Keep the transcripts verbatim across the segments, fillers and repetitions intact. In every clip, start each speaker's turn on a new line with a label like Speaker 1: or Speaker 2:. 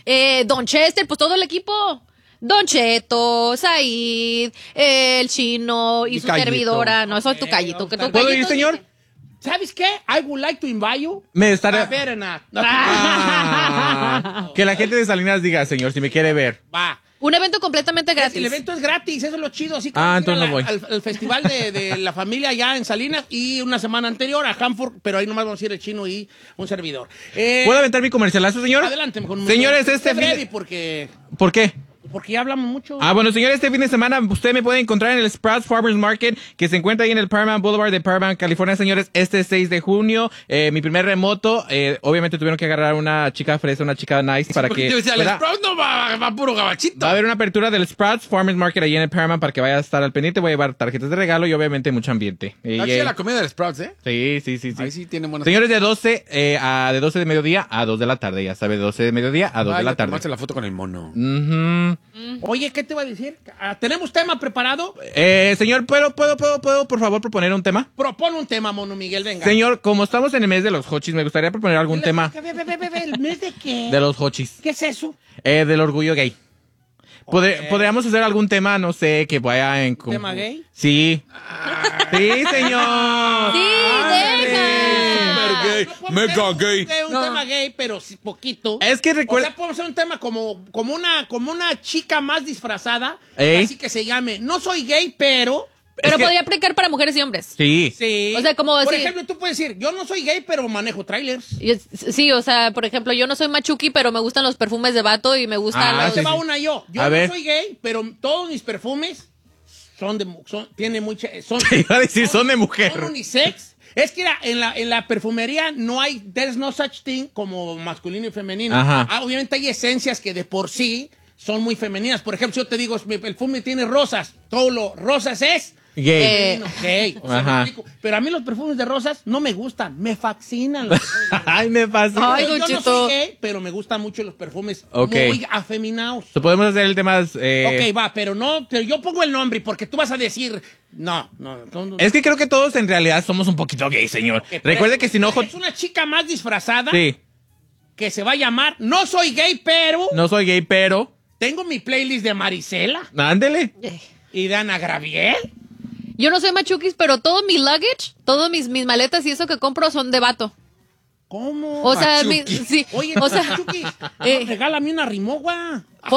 Speaker 1: eh, Don Chester, pues todo el equipo. Don Cheto, Said, eh, el chino y, y su Callito. servidora. No, soy okay, tu Callito. Que tu
Speaker 2: ¿Puedo
Speaker 1: Callito
Speaker 2: ir, señor?
Speaker 1: Dice,
Speaker 3: ¿sabes qué? I would like to invite you.
Speaker 2: Me estaré...
Speaker 3: A ver, Ana.
Speaker 2: Ah, que la gente de Salinas diga, señor, si me quiere ver.
Speaker 3: Va.
Speaker 1: Un evento completamente gratis.
Speaker 3: El evento es gratis, eso es lo chido. Así como
Speaker 2: ah, entonces
Speaker 3: la,
Speaker 2: no voy.
Speaker 3: Al, al festival de, de la familia allá en Salinas y una semana anterior a Hanford, pero ahí nomás vamos a ir el chino y un servidor. Eh,
Speaker 2: ¿Puedo aventar mi comercialazo, señor?
Speaker 3: Adelante, mejor.
Speaker 2: Señores, este
Speaker 3: fin
Speaker 2: de...
Speaker 3: porque...
Speaker 2: ¿Por qué?
Speaker 3: Porque ya hablamos mucho.
Speaker 2: Ah, bueno, señores, este fin de semana usted me puede encontrar en el Sprouts Farmers Market, que se encuentra ahí en el Paramount Boulevard de Paramount, California, señores, este seis de junio. Eh, mi primer remoto, eh, obviamente tuvieron que agarrar una chica fresa, una chica nice para que...
Speaker 4: Yo decía, el Sprouts no va, va puro gabachito.
Speaker 2: Va a haber una apertura del Sprouts Farmers Market ahí en el Paramount para que vaya a estar al pendiente. Voy a llevar tarjetas de regalo y obviamente mucho ambiente.
Speaker 4: Está chida la comida del Sprouts, ¿eh?
Speaker 2: Sí, sí, sí, sí.
Speaker 4: Ahí sí tiene buenas...
Speaker 2: Señores, de doce, eh, a, de doce de mediodía a dos de la tarde, ya sabe, de doce de mediodía a dos de la tarde.
Speaker 4: Tomarse la foto con el mono.
Speaker 2: Uh-huh.
Speaker 3: Oye, ¿qué te iba a decir? ¿Tenemos tema preparado?
Speaker 2: Eh, señor, ¿puedo, puedo, puedo, puedo, por favor, proponer un tema?
Speaker 3: Propone un tema, mono Miguel, venga.
Speaker 2: Señor, como estamos en el mes de los hochis, me gustaría proponer algún
Speaker 3: ¿El
Speaker 2: tema.
Speaker 3: Ve, ve, ve, ve, ¿el mes de qué?
Speaker 2: De los hochis.
Speaker 3: ¿Qué es eso?
Speaker 2: Eh, del orgullo gay. Podr-
Speaker 3: Okay.
Speaker 2: Podríamos hacer algún tema, no sé, que vaya en...
Speaker 3: ¿Tema gay?
Speaker 2: Sí. Ah. Sí, señor.
Speaker 1: Sí, deja.
Speaker 4: Gay, mega gay.
Speaker 3: Un
Speaker 2: No.
Speaker 3: tema gay, pero sí, poquito.
Speaker 2: Es que recuerda...
Speaker 3: O sea, podemos hacer un tema como, como, una, como una chica más disfrazada.
Speaker 2: Ey.
Speaker 3: Así que se llame, no soy gay, pero...
Speaker 1: Pero
Speaker 2: Es que-
Speaker 1: podría aplicar para mujeres y hombres.
Speaker 2: Sí.
Speaker 3: Sí.
Speaker 1: O sea, como
Speaker 3: Por
Speaker 1: decir-
Speaker 3: ejemplo, tú puedes decir, yo no soy gay, pero manejo trailers.
Speaker 1: Y es- Sí, o sea, por ejemplo, yo no soy machuki, pero me gustan los perfumes de vato y me gustan
Speaker 2: Ah,
Speaker 3: Ahí
Speaker 1: los...
Speaker 3: te
Speaker 2: sí,
Speaker 3: va
Speaker 2: sí.
Speaker 3: una yo. Yo
Speaker 2: A
Speaker 3: no
Speaker 2: ver.
Speaker 3: soy gay, pero todos mis perfumes son de... Son, tienen mucha... Son,
Speaker 2: Te iba a decir, son de mujer.
Speaker 3: Son unisex. Es que la- en, la, en la perfumería no hay, there's no such thing como masculino y femenino.
Speaker 2: Ajá.
Speaker 3: Ah, obviamente hay esencias que de por sí son muy femeninas. Por ejemplo, si yo te digo, mi perfume tiene rosas, todo lo rosas es
Speaker 2: Gay.
Speaker 1: Eh,
Speaker 3: femenino, gay. O sea,
Speaker 2: Ajá.
Speaker 3: me explico. Pero a mí los perfumes de rosas no me gustan, me fascinan.
Speaker 2: Ay, me pasa.
Speaker 1: Ay,
Speaker 3: yo
Speaker 1: Don
Speaker 3: no
Speaker 1: Cheto.
Speaker 3: soy gay, pero me gustan mucho los perfumes
Speaker 2: Ok.
Speaker 3: muy afeminados.
Speaker 2: So, podemos hacer el tema... Eh...
Speaker 3: Ok, va, pero no, pero yo pongo el nombre porque tú vas a decir, no, no, no, no.
Speaker 2: Es que creo que todos en realidad somos un poquito gay, señor.
Speaker 3: Ok, pero
Speaker 2: Recuerde
Speaker 3: es-
Speaker 2: que si no...
Speaker 3: Es una chica más disfrazada
Speaker 2: Sí.
Speaker 3: que se va a llamar No soy gay, pero
Speaker 2: No soy gay, pero...
Speaker 3: tengo mi playlist de Marisela
Speaker 2: Ándele.
Speaker 3: y de Ana Graviel.
Speaker 1: Yo no soy machukis, pero todo mi luggage, todos mis, mis maletas y eso que compro son de vato.
Speaker 3: ¿Cómo?
Speaker 1: O sea, mi-
Speaker 4: Machuki.
Speaker 1: sí,
Speaker 3: Oye,
Speaker 1: o sea,
Speaker 3: Chucky,
Speaker 1: eh.
Speaker 3: regálame una rimogua.
Speaker 1: po-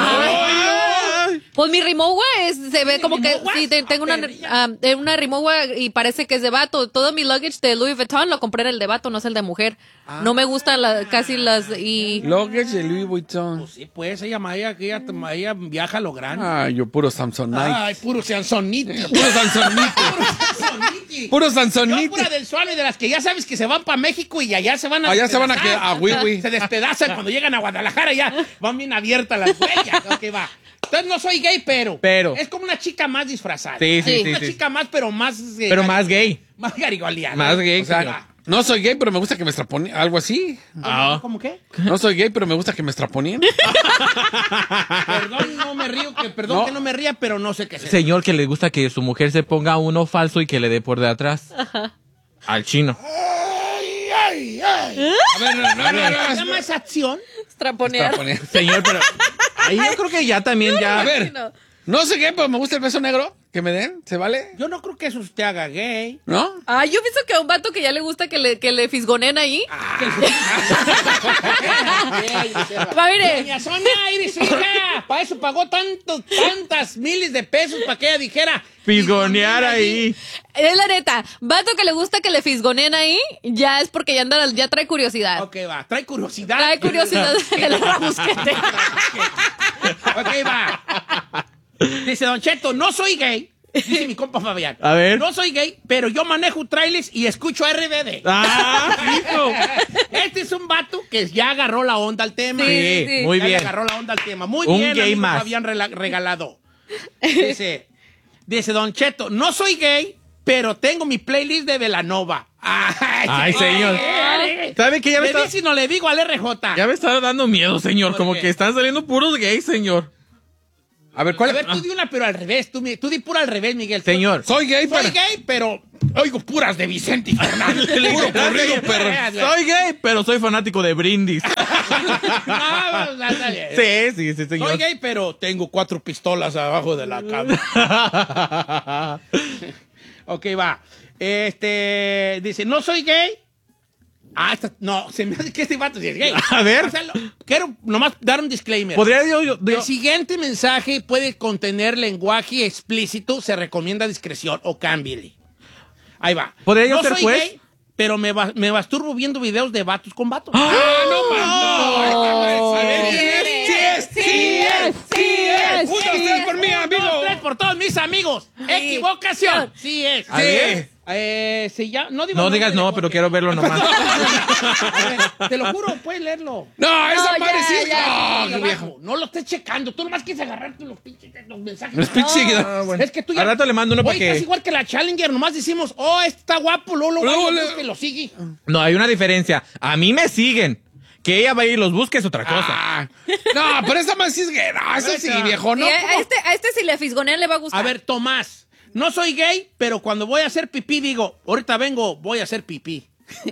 Speaker 1: ah,
Speaker 2: Ay.
Speaker 1: pues mi Rimowa es, se ve como que
Speaker 3: ¿Rimowa?
Speaker 1: sí, te- tengo una,
Speaker 3: Ah,
Speaker 1: ah, eh, una Rimowa y parece que es de vato. Todo mi luggage de Louis Vuitton lo compré en el de vato, no es el de mujer. No me gustan la- casi las y
Speaker 4: Luggage de Louis Vuitton.
Speaker 3: Pues sí, pues ella, ella, ella, ella viaja a lo grande.
Speaker 4: Ah, yo puro Samsonite.
Speaker 3: Ay, puro Sansonite.
Speaker 4: Puro Sansonite.
Speaker 3: Sansonite.
Speaker 4: Puro
Speaker 3: Yo
Speaker 4: Sansonite.
Speaker 3: pura del suave de las que ya sabes que se van para México y allá se van a
Speaker 4: Allá se van a
Speaker 3: despedazar.
Speaker 4: quedar, a Wiwi.
Speaker 3: Se despedazan cuando llegan a Guadalajara, ya van bien abiertas las huellas. Ok, va. Entonces no soy gay, pero.
Speaker 2: Pero.
Speaker 3: Es como una chica más disfrazada.
Speaker 2: Sí, sí,
Speaker 1: Sí.
Speaker 2: sí.
Speaker 3: Una
Speaker 2: sí.
Speaker 3: chica más, pero más. eh,
Speaker 2: Pero más gay.
Speaker 3: Más garigoliana.
Speaker 2: Más gay,
Speaker 4: O sea,
Speaker 2: señor.
Speaker 4: no soy gay, pero me gusta que me estraponeen. Algo así.
Speaker 2: Ah.
Speaker 3: ¿Cómo qué?
Speaker 4: No soy gay, pero me gusta que me estraponeen.
Speaker 3: Perdón, no me río, que, perdón
Speaker 4: No.
Speaker 3: que no me ría, pero no sé qué es eso.
Speaker 2: Señor que le gusta que su mujer se ponga uno falso y que le dé por de atrás. Al chino.
Speaker 3: Ay, ay, ay.
Speaker 4: A ver, no, no, no, no,
Speaker 3: ¿Se
Speaker 4: no.
Speaker 3: llama esa acción?
Speaker 1: traponear.
Speaker 4: Estraponeen.
Speaker 2: Señor, pero... Ahí yo creo que ya también ya...
Speaker 4: A ver,
Speaker 1: no.
Speaker 4: no sé qué, pero me gusta el beso negro. Que me den, ¿se vale?
Speaker 3: Yo no creo que eso te haga gay.
Speaker 4: ¿No?
Speaker 1: Ah, yo pienso que a un vato que ya le gusta que le, que le fisgonen ahí. Va, mire.
Speaker 3: Doña Sonia, Iris, hija, para eso pagó tanto, tantas miles de pesos para que ella dijera.
Speaker 2: Fisgonear ahí.
Speaker 1: Es la neta. Vato que le gusta que le fisgonen ahí, ya es porque ya anda, ya trae curiosidad.
Speaker 3: Ok, va, trae curiosidad.
Speaker 1: Trae curiosidad de la rabusquete.
Speaker 3: Ok, va. Dice Don Cheto, no soy gay. Dice mi compa Fabián.
Speaker 2: A ver.
Speaker 3: No soy gay, pero yo manejo trailers y escucho R B D.
Speaker 2: ¡Ah, hijo!
Speaker 3: Este es un vato que ya agarró la onda al tema.
Speaker 2: Sí,
Speaker 1: sí.
Speaker 2: muy
Speaker 3: Ya le
Speaker 2: bien.
Speaker 3: agarró la onda al tema. Muy
Speaker 2: Un
Speaker 3: bien,
Speaker 2: gay
Speaker 3: amigo
Speaker 2: más.
Speaker 3: Fabián rela- regalado. Dice, dice Don Cheto, no soy gay, pero tengo mi playlist de Velanova. Ay,
Speaker 2: Ay, señor.
Speaker 3: Ay,
Speaker 2: ¿Sabe que ya me
Speaker 3: le
Speaker 2: está...
Speaker 3: dice y no le digo al R J.
Speaker 2: Ya me está dando miedo, señor.
Speaker 3: ¿Por
Speaker 2: Como
Speaker 3: qué?
Speaker 2: que están saliendo puros gays, señor.
Speaker 4: A ver, ¿cuál
Speaker 3: A ver, tú di una, pero al revés. Tú, tú di pura al revés, Miguel.
Speaker 2: Señor.
Speaker 4: Soy gay,
Speaker 3: Soy
Speaker 4: pero...
Speaker 3: gay, pero oigo puras de Vicente y Fernández.
Speaker 4: Puro corrido, perro.
Speaker 2: Soy gay, pero soy fanático de Brindis.
Speaker 3: No, no, está bien.
Speaker 2: Sí, sí, sí, señor.
Speaker 3: Soy gay, pero tengo cuatro pistolas abajo de la cama. Ok, va. Este, dice, no soy gay. Ah, esta, no, se me hace que este vato sí es gay.
Speaker 2: A ver.
Speaker 3: O sea, lo- quiero nomás dar un disclaimer.
Speaker 2: Podría yo, yo, yo-
Speaker 3: El siguiente mensaje puede contener lenguaje explícito, se recomienda discreción o cámbiale. Ahí va.
Speaker 2: ¿Podría yo
Speaker 3: no
Speaker 2: ser
Speaker 3: soy
Speaker 2: juez?
Speaker 3: gay, pero me, va- me masturbo viendo videos de vatos con vatos.
Speaker 4: ¡Ah, no, no!
Speaker 3: A ver,
Speaker 1: Sí
Speaker 3: ¿sí
Speaker 1: es,
Speaker 3: sí es, sí es,
Speaker 4: Uno, tres por mí,
Speaker 3: Un,
Speaker 4: amigo.
Speaker 3: dos, tres por todos mis amigos. Equivocación. Sí es.
Speaker 2: A ver.
Speaker 3: Eh, se llama- no, digo
Speaker 2: No
Speaker 3: nombre
Speaker 2: digas
Speaker 3: de
Speaker 2: no,
Speaker 3: corte.
Speaker 2: pero quiero verlo nomás.
Speaker 3: A ver, te lo juro, puedes leerlo.
Speaker 4: No, esa
Speaker 1: No,
Speaker 4: madre
Speaker 1: ya,
Speaker 4: sí.
Speaker 1: ya,
Speaker 4: Ah,
Speaker 3: Ahí
Speaker 4: qué
Speaker 3: abajo.
Speaker 4: viejo.
Speaker 3: No lo estés checando. Tú nomás quieres agarrarte los pinches los mensajes.
Speaker 4: Los pinches
Speaker 3: No,
Speaker 4: seguidores.
Speaker 3: Es que tú ya.
Speaker 2: Al rato le mando uno
Speaker 3: Oye,
Speaker 2: para que-
Speaker 3: estás igual que la Challenger. Nomás decimos, oh, este está guapo. Luego lo
Speaker 4: Luego
Speaker 3: vaya,
Speaker 4: le-
Speaker 3: busca y lo sigue.
Speaker 2: No, hay una diferencia. A mí me siguen. Que ella vaya y los busque es otra cosa.
Speaker 4: Ah, no, pero esa más sí es gay. No, eso sí, viejo,
Speaker 1: Sí,
Speaker 4: ¿no?
Speaker 1: a, a este, a este si le fisgonea le va a gustar.
Speaker 3: A ver, Tomás. No soy gay, pero cuando voy a hacer pipí digo, ahorita vengo, voy a hacer pipí.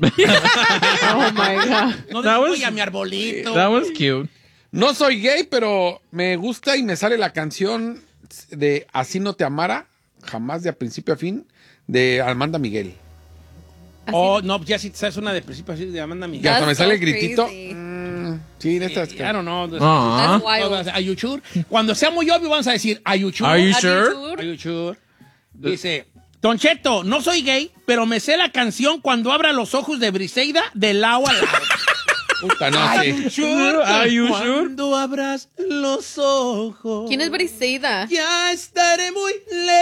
Speaker 1: Oh my God.
Speaker 3: No
Speaker 2: That
Speaker 3: digo,
Speaker 2: was-
Speaker 3: voy a mi arbolito.
Speaker 2: That was cute.
Speaker 4: No soy gay, pero me gusta y me sale la canción de Así no te amara, jamás de a principio a fin, de Amanda Miguel.
Speaker 3: Oh, no, ya si te sabes una de principio así de Amanda Miguel.
Speaker 4: Y hasta me
Speaker 1: That's
Speaker 4: sale el
Speaker 1: so
Speaker 4: gritito.
Speaker 1: crazy.
Speaker 4: Mm, sí, neta. es que-
Speaker 3: I don't know.
Speaker 2: Ah.
Speaker 1: That's wild.
Speaker 3: Are you sure? Cuando sea muy obvio vamos a decir, are you sure?
Speaker 2: Are you
Speaker 1: Are you
Speaker 2: sure?
Speaker 1: sure?
Speaker 3: Are you sure? Dice, Don Cheto, no soy gay, pero me sé la canción Cuando abra los ojos de Briseida de lado a lado.
Speaker 4: Puta, no,
Speaker 3: Are
Speaker 4: sí.
Speaker 3: you sure?
Speaker 2: Are you sure?
Speaker 3: Cuando abras los ojos.
Speaker 1: ¿Quién es Briseida?
Speaker 3: Ya estaré muy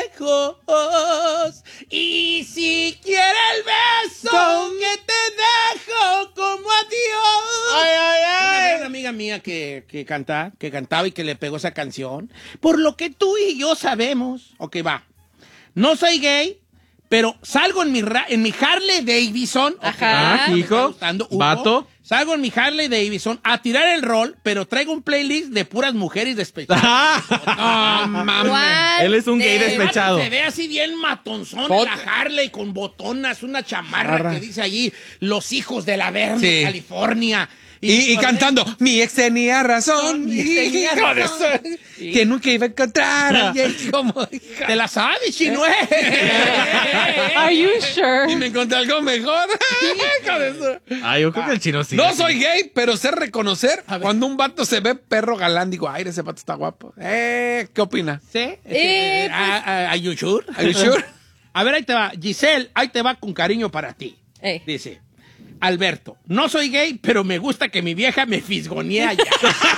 Speaker 3: lejos. Y si quiere el beso que te dejo como adiós.
Speaker 2: Ay, ay, ay.
Speaker 3: Una amiga mía que, que, canta, que cantaba y que le pegó esa canción. Por lo que tú y yo sabemos. Ok, va. No soy gay, pero salgo en mi, ra- en mi Harley Davidson. Ok,
Speaker 1: Ajá.
Speaker 2: Ah,
Speaker 3: me está
Speaker 2: hijo.
Speaker 3: gustando, Hugo.
Speaker 2: Vato.
Speaker 3: Salgo en mi Harley Davidson a tirar el rol, pero traigo un playlist de puras mujeres despechadas.
Speaker 4: No, mames.
Speaker 1: ¿Cuál
Speaker 2: Él es un gay
Speaker 1: de-
Speaker 2: despechado.
Speaker 3: Se ve así bien matonzón
Speaker 4: Pot-
Speaker 3: en la Harley con botonas, una chamarra
Speaker 4: Chamarra.
Speaker 3: que dice allí Los hijos de la Verne,
Speaker 4: Sí.
Speaker 3: California.
Speaker 4: Y, y cantando, mi ex tenía razón,
Speaker 3: Mi ex tenía
Speaker 4: hijo de
Speaker 3: razón.
Speaker 4: su- que nunca iba a encontrar a alguien como hija.
Speaker 3: Te la sabes, chino. ¿eh?
Speaker 1: Are you
Speaker 4: Y
Speaker 1: sure?
Speaker 4: me encontré algo mejor. Hijo de su-
Speaker 2: Ah, yo creo que el chino sí.
Speaker 4: No soy gay, pero sé reconocer cuando un vato se ve perro galán. Digo, ay, ese vato está guapo. Eh, ¿qué opina?
Speaker 3: ¿Sí?
Speaker 1: Eh,
Speaker 3: Ah, ah, ¿Are you sure?
Speaker 4: Are you sure?
Speaker 3: A ver, ahí te va. Giselle, ahí te va con cariño para ti.
Speaker 1: Eh.
Speaker 3: Dice, Alberto, no soy gay, pero me gusta que mi vieja me fisgonea ya.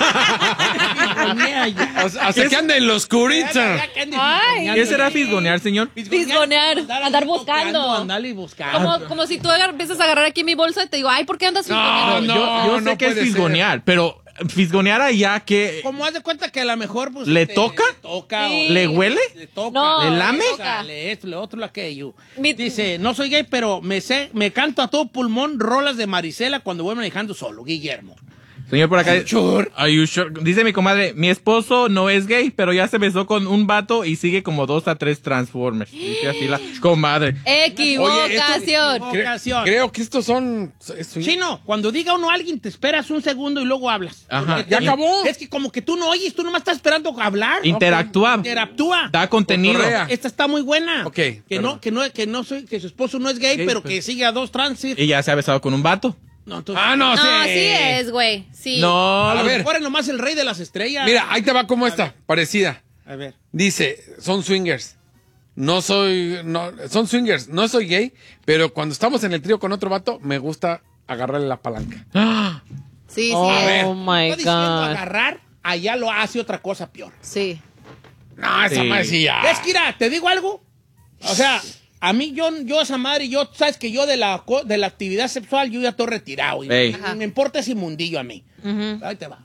Speaker 3: Me fisgonea ya.
Speaker 4: O sea, hasta que anda en lo oscurito.
Speaker 3: Ya que ande
Speaker 1: Ay.
Speaker 3: fisgoneando.
Speaker 2: ¿Qué será fisgonear, señor?
Speaker 1: Fisgonear, andar
Speaker 3: así
Speaker 1: buscando.
Speaker 3: toqueando, Andarle buscando.
Speaker 1: Como, como si tú agar- empiezas a agarrar aquí mi bolsa y te digo, ay, ¿por qué andas fisgoneando?
Speaker 4: No,
Speaker 2: yo yo sé
Speaker 4: no
Speaker 2: que es
Speaker 4: puede ser.
Speaker 2: fisgonear, pero fisgonear allá que...
Speaker 3: Como haz de cuenta que a lo mejor pues,
Speaker 2: ¿Le
Speaker 3: este,
Speaker 2: toca?
Speaker 3: le toca
Speaker 1: Sí.
Speaker 2: ¿Le huele?
Speaker 3: Le toca.
Speaker 1: No,
Speaker 2: ¿Le lame?
Speaker 3: toca, Le esto, le otro, lo aquello.
Speaker 1: Mi-
Speaker 3: Dice, no soy gay, pero me sé, me canto a todo pulmón rolas de Marisela cuando voy manejando solo, Guillermo.
Speaker 2: Señor, por acá.
Speaker 3: Are you sure?
Speaker 2: Are you sure? Dice mi comadre, mi esposo no es gay, pero ya se besó con un vato y sigue como dos a tres Transformers. Dice así la comadre.
Speaker 1: Equivocación.
Speaker 3: Ocasión.
Speaker 4: Creo que estos son. es-
Speaker 3: Chino, cuando diga uno a alguien, te esperas un segundo y luego hablas.
Speaker 2: Ajá.
Speaker 3: Porque
Speaker 4: Ya
Speaker 3: te-
Speaker 4: acabó.
Speaker 3: Es que como que tú no oyes, tú nomás estás esperando hablar.
Speaker 2: Interactúa.
Speaker 3: Interactúa.
Speaker 2: Da contenido.
Speaker 4: Cotorrea.
Speaker 3: Esta está muy buena.
Speaker 4: Ok,
Speaker 3: Que
Speaker 4: perdón.
Speaker 3: no, que no, que no soy, que su esposo no es gay,
Speaker 2: Gay,
Speaker 3: pero
Speaker 2: pues.
Speaker 3: que sigue a dos trans.
Speaker 2: Y ya se ha besado con un vato.
Speaker 3: No, entonces,
Speaker 4: Ah, no,
Speaker 1: No,
Speaker 4: sí.
Speaker 1: sí es, güey. Sí.
Speaker 2: No,
Speaker 3: a
Speaker 4: a
Speaker 3: lo
Speaker 4: ver.
Speaker 3: mejor es nomás el rey de las estrellas.
Speaker 4: Mira, ahí te va como esta, parecida.
Speaker 3: A ver.
Speaker 4: Dice, son swingers. No soy, no, son swingers. No soy gay, pero cuando estamos en el trío con otro vato, me gusta agarrarle la palanca.
Speaker 1: Sí, sí.
Speaker 3: A ver.
Speaker 1: Oh my
Speaker 3: Estoy diciendo
Speaker 1: God.
Speaker 3: agarrar, allá lo hace otra cosa peor.
Speaker 1: Sí.
Speaker 4: No, esa
Speaker 2: Sí.
Speaker 4: madre sí ya.
Speaker 3: Es que, mira, te digo algo. O sea, a mí, yo, yo esa madre, yo, sabes que yo de la, co- de la actividad sexual, yo ya estoy retirado. Y
Speaker 2: Ey.
Speaker 3: me, me importa ese mundillo a mí.
Speaker 1: Ujú.
Speaker 3: Ahí te va.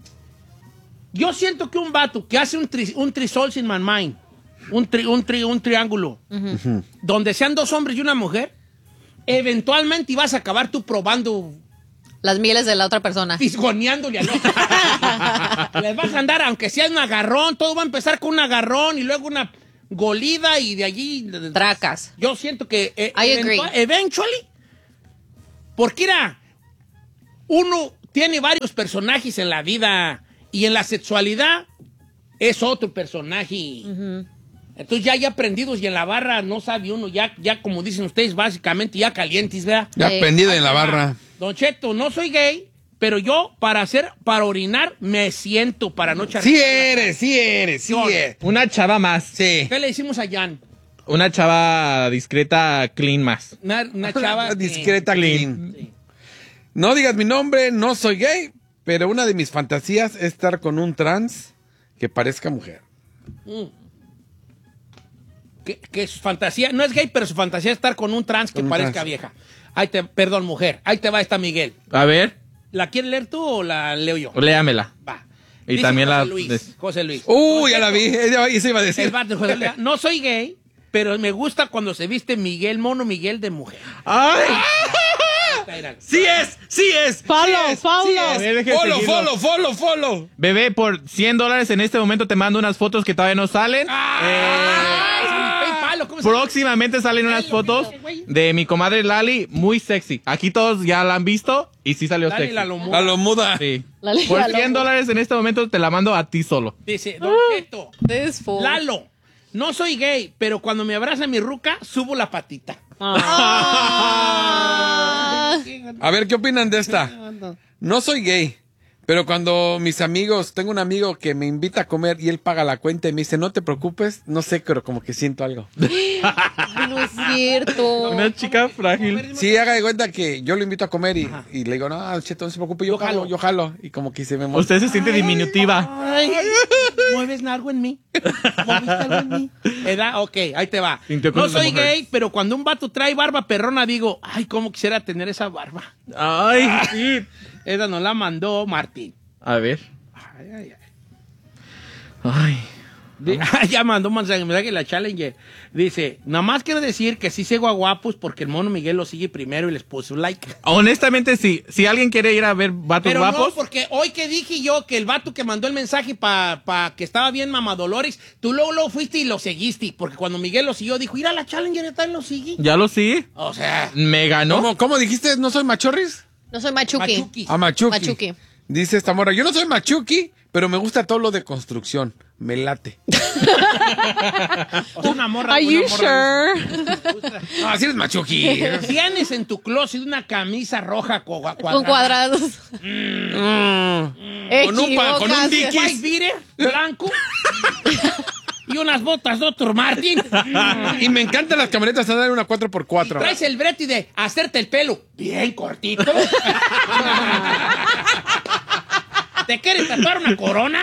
Speaker 3: Yo siento que un vato que hace un, tri, un trisol sin man mind, un, tri, un, tri, un triángulo, donde sean dos hombres y una mujer, eventualmente vas a acabar tú probando
Speaker 1: Las mieles de la otra persona.
Speaker 3: Fisgoneándole al otro. Les vas a andar, aunque sea un agarrón, todo va a empezar con un agarrón y luego una golida y de allí...
Speaker 1: Tracas.
Speaker 3: Yo siento que... Eh,
Speaker 1: I agree.
Speaker 3: Eventually, porque era... Uno tiene varios personajes en la vida y en la sexualidad es otro personaje. Uh-huh. Entonces ya, ya aprendidos y en la barra no sabe uno, ya, ya como dicen ustedes, básicamente ya calientes, ¿verdad?
Speaker 4: Ya aprendido en la barra.
Speaker 3: Don Cheto, no soy gay, pero yo para hacer, para orinar, me siento para no echar.
Speaker 4: Sí eres, sí eres, sí eres.
Speaker 2: Una chava más.
Speaker 4: Sí.
Speaker 3: ¿Qué le decimos a Jan?
Speaker 2: Una chava discreta, clean más.
Speaker 3: Una, una chava
Speaker 4: discreta, clean. clean. Sí. No digas mi nombre, no soy gay, pero una de mis fantasías es estar con un trans que parezca mujer.
Speaker 3: Mm. Que, que su fantasía, no es gay, pero su fantasía es estar con un trans que
Speaker 4: un
Speaker 3: parezca
Speaker 4: trans.
Speaker 3: vieja. Ahí te, perdón, mujer. Ahí te va esta Miguel.
Speaker 2: A ver.
Speaker 3: ¿La quieres leer tú o la leo yo?
Speaker 2: Léamela.
Speaker 3: Va.
Speaker 2: Y
Speaker 3: Dice
Speaker 2: también
Speaker 3: José
Speaker 2: la...
Speaker 3: Luis. José Luis.
Speaker 4: Uh, ya la vi. Eso iba a decir.
Speaker 3: El vato, José Luis. No soy gay, pero me gusta cuando se viste Miguel, mono Miguel de mujer.
Speaker 2: ¡Ay! ¡Sí es! ¡Sí es!
Speaker 1: Follow,
Speaker 2: sí es,
Speaker 1: follow.
Speaker 2: sí es. A ver, deje de
Speaker 4: Follow,
Speaker 2: seguirlo.
Speaker 4: follow, follow, follow.
Speaker 2: Bebé, por cien dólares en este momento te mando unas fotos que todavía no salen.
Speaker 3: Ah,
Speaker 2: Eh, próximamente salen unas fotos de mi comadre Lali, muy sexy. Aquí todos ya la han visto y sí salió
Speaker 3: Lali
Speaker 2: sexy.
Speaker 3: la lomuda.
Speaker 4: La lo muda.
Speaker 2: Sí.
Speaker 1: Lali
Speaker 2: Por
Speaker 1: la
Speaker 2: cien
Speaker 1: lomuda.
Speaker 2: dólares en este momento te la mando a ti solo.
Speaker 3: Dice, Don Cheto,
Speaker 1: This fool.
Speaker 3: Lalo, no soy gay, pero cuando me abraza mi ruca, subo la patita.
Speaker 1: Ah.
Speaker 4: A ver, ¿qué opinan de esta? No soy gay, pero cuando mis amigos, tengo un amigo que me invita a comer y él paga la cuenta y me dice, no te preocupes, no sé, pero como que siento algo.
Speaker 1: No es cierto.
Speaker 2: Una chica frágil.
Speaker 4: Sí, haga de cuenta que yo lo invito a comer y, y le digo, no, Cheto, no se preocupe, yo,
Speaker 3: Yo
Speaker 4: jalo,
Speaker 3: jalo.
Speaker 4: yo jalo. Y como que se me mueve.
Speaker 2: Usted se siente diminutiva.
Speaker 3: Ay, ¿mueves algo en mí? ¿Mueves algo en mí? ¿Edad? Ok, ahí te va.
Speaker 2: Sintió
Speaker 3: No
Speaker 2: cosas de
Speaker 3: soy
Speaker 2: mujer.
Speaker 3: gay, pero cuando un vato trae barba perrona, digo, ay, cómo quisiera tener esa barba.
Speaker 2: Ay, sí.
Speaker 3: Esa nos la mandó Martín.
Speaker 2: A ver.
Speaker 3: Ay, ay, ay.
Speaker 2: Ay.
Speaker 3: De- ya mandó un mensaje, me da que la Challenger dice, nada más quiero decir que sí sigo a guapos porque el mono Miguel lo sigue primero y les puso un like.
Speaker 2: Honestamente, sí. Si alguien quiere ir a ver vatos
Speaker 3: Pero
Speaker 2: guapos,
Speaker 3: no, porque hoy que dije yo que el vato que mandó el mensaje para pa que estaba bien Mamadolores, tú luego, luego fuiste y lo seguiste, porque cuando Miguel lo siguió dijo, mira la Challenger y tal lo sigue.
Speaker 2: ya lo sí.
Speaker 3: O sea,
Speaker 2: Me ganó.
Speaker 4: ¿Cómo, ¿Cómo dijiste? ¿No soy machorris?
Speaker 1: No soy machuki.
Speaker 3: Machuki.
Speaker 4: Ah, machuki.
Speaker 1: Machuki.
Speaker 4: Dice esta morra, yo no soy machuki, pero me gusta todo lo de construcción. Me late.
Speaker 3: O sea, una morra.
Speaker 1: Are
Speaker 3: una
Speaker 1: you
Speaker 3: morra-
Speaker 1: sure?
Speaker 4: No, así eres machuki.
Speaker 3: Tienes en tu closet una camisa roja co- cuadrada.
Speaker 1: Con cuadrados.
Speaker 4: Mm. Con un pa- con un
Speaker 1: Equivocaste.
Speaker 4: Dickies.
Speaker 3: White beater, blanco. Y unas botas doctor Martin.
Speaker 4: Y me encantan las camionetas a dar una cuatro por cuatro.
Speaker 3: Traes el brete de hacerte el pelo bien cortito. ¿Te quieres tatuar una corona?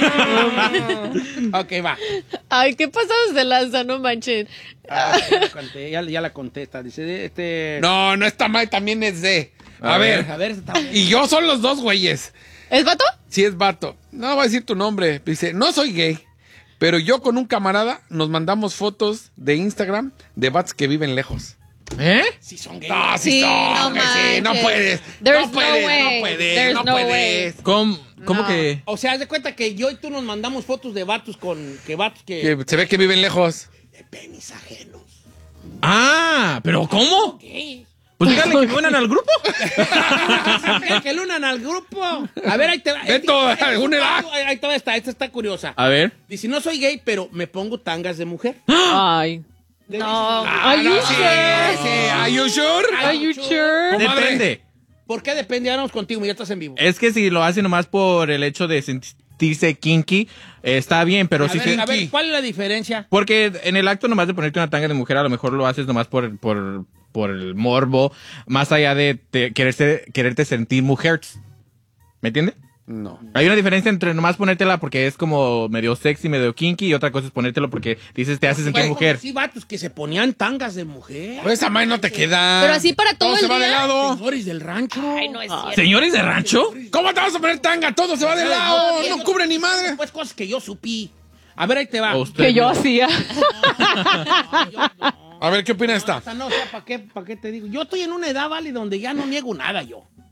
Speaker 3: Ok, va.
Speaker 1: Ay, ¿qué pasados de lanza? No manchen.
Speaker 3: Ah, ya, la conté, ya, ya la contesta. Dice, este...
Speaker 4: No, no está mal, también es de. A,
Speaker 3: A
Speaker 4: ver.
Speaker 3: ver, a ver, está bien.
Speaker 4: Y yo son los dos güeyes.
Speaker 1: ¿Es vato?
Speaker 4: Si es vato. No voy a decir tu nombre. Dice, no soy gay, pero yo con un camarada nos mandamos fotos de Instagram de vatos que viven lejos.
Speaker 2: ¿Eh?
Speaker 3: Sí son gays.
Speaker 4: No, sí,
Speaker 1: Sí,
Speaker 4: son,
Speaker 1: no
Speaker 4: güey, sí, no
Speaker 1: manches.
Speaker 4: puedes.
Speaker 1: There's
Speaker 4: no
Speaker 1: no
Speaker 4: puedes,
Speaker 1: way.
Speaker 4: no puedes,
Speaker 1: There's
Speaker 4: no
Speaker 1: no
Speaker 4: puedes.
Speaker 2: ¿Cómo, cómo
Speaker 3: No,
Speaker 2: que...?
Speaker 3: O sea, haz de cuenta que yo y tú nos mandamos fotos de vatos con... Que vatos que...
Speaker 4: Que se ve que viven lejos.
Speaker 3: De penis ajenos.
Speaker 2: Ah, ¿pero cómo?
Speaker 3: ¿Qué?
Speaker 2: Pues díganle que me unan al grupo.
Speaker 3: Que lo unan al grupo. A ver, ahí te va.
Speaker 4: Beto,
Speaker 3: Este- este-
Speaker 4: únela.
Speaker 3: Ahí ahí te va esta. Esta está curiosa.
Speaker 2: A ver.
Speaker 3: Dice, no soy gay, pero me pongo tangas de mujer.
Speaker 1: Ay. No.
Speaker 4: Ah,
Speaker 1: Are you
Speaker 4: no, sí,
Speaker 1: sure?
Speaker 4: sí. Are you sure?
Speaker 1: Are you sure?
Speaker 4: Comadre.
Speaker 2: Depende.
Speaker 3: ¿Por qué depende? Ahora vamos contigo, ya estás en vivo.
Speaker 2: Es que si lo hace nomás por el hecho de sentirse kinky, eh, está bien, pero
Speaker 3: a,
Speaker 2: si
Speaker 3: ver,
Speaker 2: se...
Speaker 3: a ver, ¿cuál es la diferencia?
Speaker 2: Porque en el acto nomás de ponerte una tanga de mujer, a lo mejor lo haces nomás por, por, por el morbo, más allá de te- quererte, quererte sentir mujer. ¿Me entiendes?
Speaker 4: No.
Speaker 2: Hay una diferencia entre nomás ponértela porque es como medio sexy, medio kinky, y otra cosa es ponértelo porque dices te hace sentir
Speaker 3: Güey,
Speaker 2: mujer.
Speaker 3: Sí, vatos que se ponían tangas de mujer.
Speaker 4: Pues esa madre no te queda.
Speaker 1: Pero así para todo
Speaker 4: Todo
Speaker 1: el
Speaker 4: se va
Speaker 1: día.
Speaker 4: de lado.
Speaker 3: Señores del rancho.
Speaker 1: Ay, no es cierto.
Speaker 2: ¿Señores de rancho?
Speaker 4: ¿Cómo te vas a poner tanga? Todo se va de lado. No cubre ni madre.
Speaker 3: Pues cosas que yo supí. A ver, ahí te va.
Speaker 2: ¿O usted
Speaker 1: Que yo
Speaker 2: no?
Speaker 1: hacía.
Speaker 3: No, yo no.
Speaker 4: A ver, ¿qué opina esta?
Speaker 3: Esta no, o sea, ¿para qué, ¿para qué te digo? Yo estoy en una edad, vale, donde ya no niego nada yo.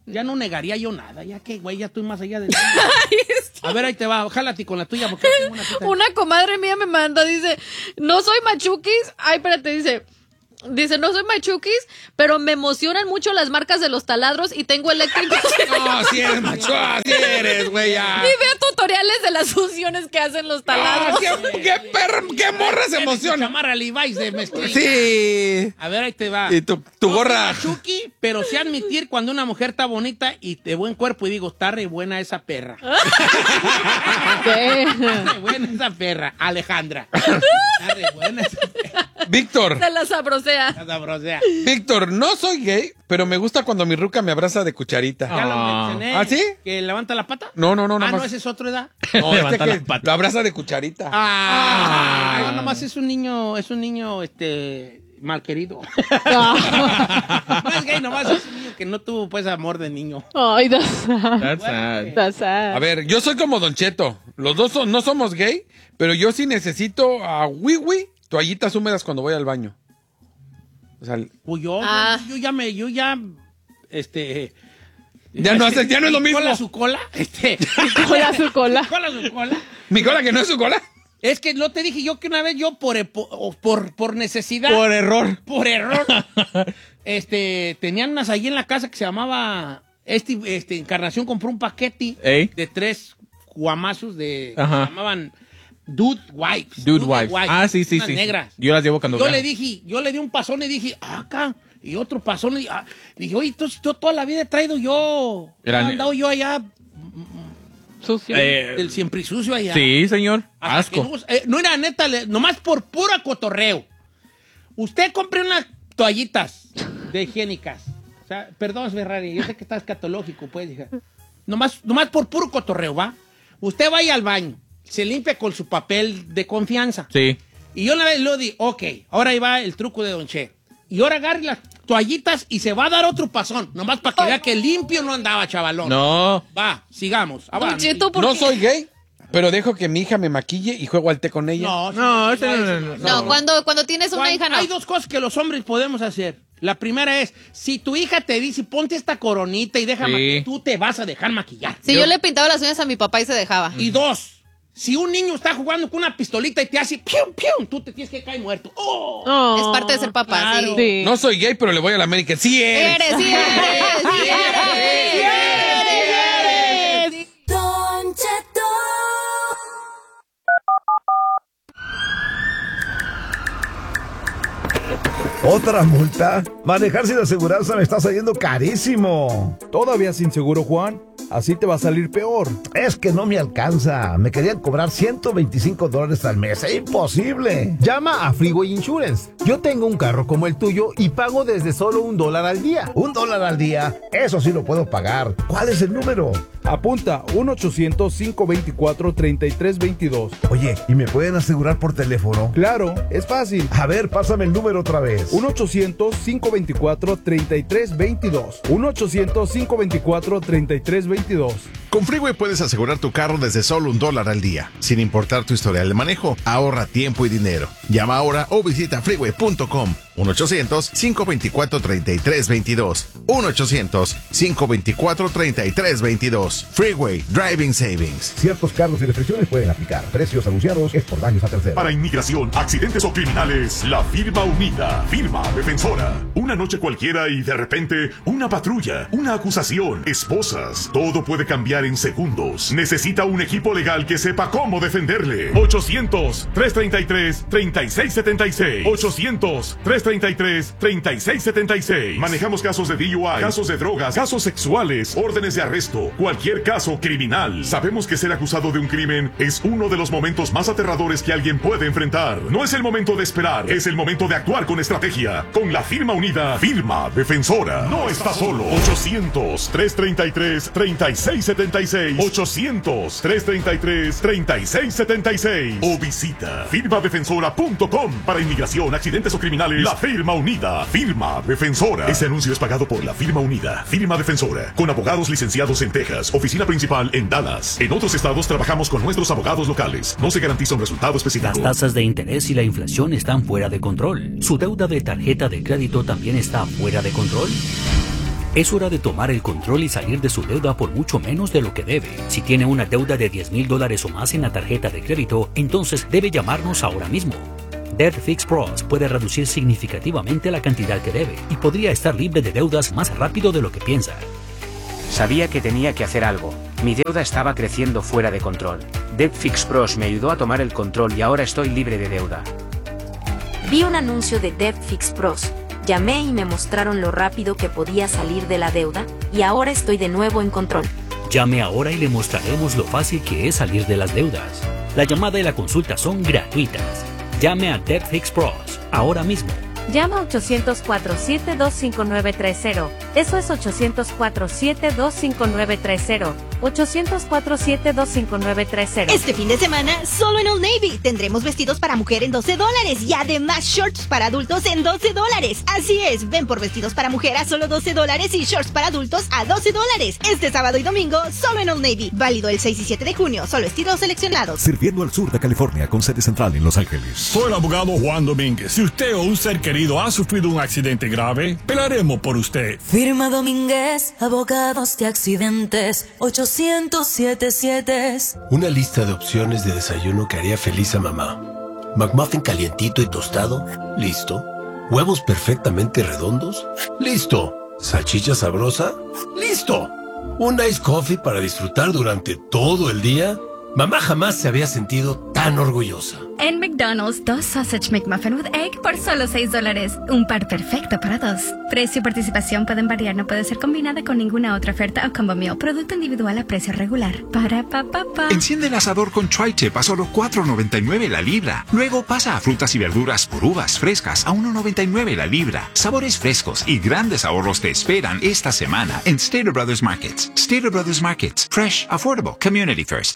Speaker 3: Ya no negaría yo nada. Ya que, güey, ya estoy más allá de... A ver, ahí te va. Jálate con la tuya porque tengo una tuya.
Speaker 1: Una comadre mía me manda, dice, no soy machuquis. Ay, espérate, dice... Dice, no soy machuquis, pero me emocionan mucho las marcas de los taladros y tengo eléctricos.
Speaker 3: No, si eres macho, si eres, güey, ya.
Speaker 1: Y veo tutoriales de las funciones que hacen los taladros.
Speaker 4: Ah, ¿Qué, qué, perra, qué morra se emociona?
Speaker 3: Chamarra Levi's de mezclilla.
Speaker 4: Sí.
Speaker 3: A ver, ahí te va.
Speaker 4: Y tu, tu
Speaker 3: No
Speaker 4: gorra.
Speaker 3: soy machuqui, pero sí admitir cuando una mujer está bonita y de buen cuerpo y digo, está re buena esa perra. Está re buena esa perra, Alejandra. Está re buena esa perra.
Speaker 4: Víctor.
Speaker 1: Se la sabrosea.
Speaker 3: Está sabrosea.
Speaker 4: Víctor, no soy gay, pero me gusta cuando mi ruca me abraza de cucharita.
Speaker 3: Ya lo
Speaker 2: Ah.
Speaker 3: mencioné.
Speaker 4: ¿Ah, sí?
Speaker 3: ¿Que levanta la pata?
Speaker 4: No, no, no,
Speaker 3: Ah,
Speaker 4: nada
Speaker 3: no,
Speaker 4: más.
Speaker 3: ese es otro edad.
Speaker 4: No, este
Speaker 2: Levanta
Speaker 4: que
Speaker 2: la pata.
Speaker 4: lo abraza de cucharita.
Speaker 3: Ah,
Speaker 4: Ay.
Speaker 3: no, nomás es un niño, es un niño, este, mal querido. No es gay, nomás es un niño que no tuvo, pues, amor de niño.
Speaker 1: Ay, that's
Speaker 2: That's sad.
Speaker 1: That's sad.
Speaker 4: A ver, yo soy como Don Cheto. Los dos son- no somos gay, pero yo sí necesito a Wiwi toallitas húmedas cuando voy al baño. O sea,
Speaker 3: Pues yo,
Speaker 1: Ah.
Speaker 3: yo, yo ya me, yo ya, este...
Speaker 4: ya no hace, ya no es lo
Speaker 3: mi
Speaker 4: mismo.
Speaker 3: cola su cola, este...
Speaker 1: Cola su cola.
Speaker 3: cola su cola.
Speaker 4: Mi cola que no es su cola.
Speaker 3: Es que no te dije yo que una vez yo por, por, por, por necesidad...
Speaker 2: Por error.
Speaker 3: por error, este, tenían unas ahí en la casa que se llamaba, este, este Encarnación compró un paquete
Speaker 2: Ey.
Speaker 3: de tres guamazos de,
Speaker 2: Ajá.
Speaker 3: se llamaban Dude Wipes.
Speaker 2: Dude Wife. Ah, sí, sí,
Speaker 3: unas
Speaker 2: sí.
Speaker 3: negras.
Speaker 2: Yo las llevo cuando
Speaker 3: Yo
Speaker 2: viajo.
Speaker 3: le dije, yo le di un pasón y dije, ah, acá, y otro pasón, y ah, dije, oye, entonces yo toda la vida he traído yo, he
Speaker 2: Eran-
Speaker 3: andado yo allá,
Speaker 1: Sucio.
Speaker 2: Eh,
Speaker 3: del siempre y sucio allá.
Speaker 2: sí, señor.
Speaker 3: Hasta que
Speaker 2: Asco.
Speaker 3: No, eh, no era neta, le- nomás por pura cotorreo. Usted compre unas toallitas de higiénicas. O sea, perdón, Ferrari, yo sé que está escatológico, pues, hija. Nomás, nomás por puro cotorreo, ¿va? Usted vaya al baño, se limpia con su papel de confianza.
Speaker 2: Sí.
Speaker 3: Y yo una vez le di, ok, ahora ahí va el truco de Don Che. Y ahora agarre las toallitas y se va a dar otro pasón. Nomás para que vea que limpio no andaba, chavalón.
Speaker 2: No.
Speaker 3: Va, sigamos.
Speaker 1: Don
Speaker 3: avance.
Speaker 1: Cheto, ¿por
Speaker 4: No
Speaker 1: qué?
Speaker 4: soy gay, pero dejo que mi hija me maquille y juego al té con ella.
Speaker 3: No,
Speaker 2: No,
Speaker 3: sí,
Speaker 2: ese no, no, no,
Speaker 1: No, cuando, cuando tienes una
Speaker 3: Juan,
Speaker 1: hija, no.
Speaker 3: Hay dos cosas que los hombres podemos hacer. La primera es, si tu hija te dice, ponte esta coronita y déjame,
Speaker 2: Sí.
Speaker 3: tú te vas a dejar maquillar.
Speaker 1: Si yo le pintaba las uñas a mi papá y se dejaba.
Speaker 3: Y dos, si un niño está jugando con una pistolita y te hace pium, pium, tú te tienes que caer muerto. ¡Oh!
Speaker 1: Oh, es parte de ser papá,
Speaker 3: claro.
Speaker 1: sí.
Speaker 4: No soy gay, pero le voy a la América. Sí eres.
Speaker 1: Eres, sí eres, sí eres, sí eres, sí eres.
Speaker 5: Don Cheto.
Speaker 6: ¿Otra multa? Manejar sin aseguranza me está saliendo carísimo.
Speaker 7: Todavía sin seguro, Juan. Así te va a salir peor.
Speaker 6: Es que no me alcanza. Me querían cobrar ciento veinticinco dólares al mes. ¡Es imposible!
Speaker 7: Llama a Freeway Insurance. Yo tengo un carro como el tuyo y pago desde solo un dólar al día.
Speaker 6: ¿Un dólar al día? Eso sí lo puedo pagar. ¿Cuál es el número?
Speaker 7: Apunta uno ochocientos, cinco veinticuatro, treinta y tres veintidós.
Speaker 6: Oye, ¿y me pueden asegurar por teléfono?
Speaker 7: Claro, es fácil.
Speaker 6: A ver, pásame el número otra vez.
Speaker 7: uno ochocientos, cinco veinticuatro, treinta y tres veintidós. uno ochocientos, cinco veinticuatro, treinta y tres veintidós.
Speaker 8: Con Freeway puedes asegurar tu carro desde solo un dólar al día. Sin importar tu historial de manejo, ahorra tiempo y dinero. Llama ahora o visita freeway punto com. uno ochocientos, cinco veinticuatro, treinta y tres veintidós. uno ochocientos, cinco veinticuatro, treinta y tres veintidós. Freeway Driving Savings.
Speaker 6: Ciertos cargos y restricciones pueden aplicar. Precios anunciados es por daños a terceros.
Speaker 9: Para inmigración, accidentes o criminales, la firma unida, firma defensora. Una noche cualquiera y de repente una patrulla, una acusación, esposas. Todo puede cambiar en segundos. Necesita un equipo legal que sepa cómo defenderle. ochocientos, trescientos treinta y tres, treinta y seis setenta y seis. ochocientos, trescientos treinta y tres, treinta y seis setenta y seis. Manejamos casos de D U I, casos de drogas, casos sexuales, órdenes de arresto, cualquier caso criminal. Sabemos que ser acusado de un crimen es uno de los momentos más aterradores que alguien puede enfrentar. No es el momento de esperar, es el momento de actuar con estrategia. Con la firma unida, firma defensora. No está solo. ochocientos, trescientos treinta y tres, treinta y seis setenta y seis. ochocientos, trescientos treinta y tres, treinta y seis setenta y seis. O visita firma defensora punto com. Para inmigración, accidentes o criminales, la firma unida, firma defensora. Este anuncio es pagado por la firma unida, firma defensora, con abogados licenciados en Texas, oficina principal en Dallas. En otros estados trabajamos con nuestros abogados locales. No se garantiza un resultado específico.
Speaker 10: Las tasas de interés y la inflación están fuera de control. ¿Su deuda de tarjeta de crédito también está fuera de control? Es hora de tomar el control y salir de su deuda por mucho menos de lo que debe. Si tiene una deuda de diez mil dólares o más en la tarjeta de crédito, entonces debe llamarnos ahora mismo. Debt Fix Pros puede reducir significativamente la cantidad que debe y podría estar libre de deudas más rápido de lo que piensa.
Speaker 5: Sabía que tenía que hacer algo. Mi deuda estaba creciendo fuera de control. Debt Fix Pros me ayudó a tomar el control y ahora estoy libre de deuda.
Speaker 11: Vi un anuncio de Debt Fix Pros. Llamé y me mostraron lo rápido que podía salir de la deuda, y ahora estoy de nuevo en control.
Speaker 10: Llame ahora y le mostraremos lo fácil que es salir de las deudas. La llamada y la consulta son gratuitas. Llame a Debt Fix Pros ahora mismo.
Speaker 12: Llama a ochocientos cuatro siete dos cinco nueve tres cero. Eso es ochocientos cuatro siete dos cinco nueve tres cero. ochocientos cuatro siete dos cinco nueve tres cero.
Speaker 13: Este fin de semana, solo en Old Navy, tendremos vestidos para mujer en doce dólares y además shorts para adultos en doce dólares. Así es, ven por vestidos para mujer a solo doce dólares y shorts para adultos a doce dólares. Este sábado y domingo, solo en Old Navy. Válido el seis y siete de junio, solo estilos seleccionados.
Speaker 14: Sirviendo al sur de California con sede central en Los Ángeles.
Speaker 15: Soy el abogado Juan Domínguez. Si usted o un ser querido ha sufrido un accidente grave, pelaremos por usted.
Speaker 16: Firma Domínguez, abogados de accidentes, ochocientos setenta y siete.
Speaker 17: Una lista de opciones de desayuno que haría feliz a mamá. McMuffin calientito y tostado, listo. Huevos perfectamente redondos, listo. Salchicha sabrosa, listo. Un ice coffee para disfrutar durante todo el día. Mamá jamás se había sentido tan orgullosa.
Speaker 18: En McDonald's, dos Sausage McMuffin with Egg por solo seis dólares. Un par perfecto para dos. Precio y participación pueden variar, no puede ser combinada con ninguna otra oferta o combo meal. Producto individual a precio regular. Para pa pa pa.
Speaker 19: Enciende el asador con Tri-Tip a solo cuatro noventa y nueve la libra. Luego pasa a frutas y verduras por uvas frescas a uno noventa y nueve la libra. Sabores frescos y grandes ahorros te esperan esta semana en Stater Brothers Markets. Stater Brothers Markets. Fresh, affordable, community first.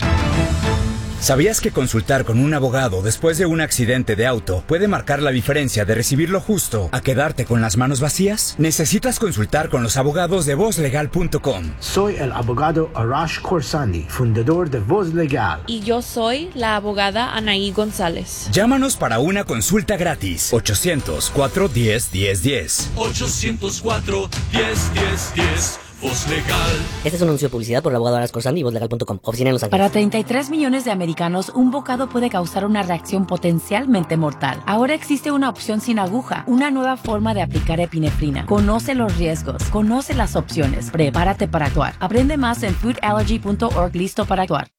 Speaker 20: ¿Sabías que consultar con un abogado después de un accidente de auto puede marcar la diferencia de recibir lo justo a quedarte con las manos vacías? Necesitas consultar con los abogados de voz legal punto com.
Speaker 21: Soy el abogado Arash Khorsandi, fundador de Voz Legal.
Speaker 22: Y yo soy la abogada Anaí González.
Speaker 20: Llámanos para una consulta gratis. ochocientos cuatro diez diez diez.
Speaker 23: ochocientos cuatro diez diez diez. Voz Legal.
Speaker 24: Este es un anuncio de publicidad por el abogado Arash Khorsandi y voz legal punto com. Oficina en Los Ángeles.
Speaker 25: Para treinta y tres millones de americanos, un bocado puede causar una reacción potencialmente mortal. Ahora existe una opción sin aguja, una nueva forma de aplicar epinefrina. Conoce los riesgos, conoce las opciones, prepárate para actuar. Aprende más en food allergy punto org. Listo para actuar.